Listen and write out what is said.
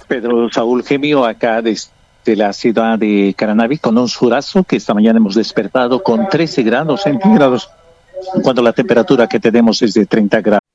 Pedro Saúl Gemio, acá desde la ciudad de Caranavi, con un surazo que esta mañana hemos despertado con 13 grados centígrados, cuando la temperatura que tenemos es de 30 grados.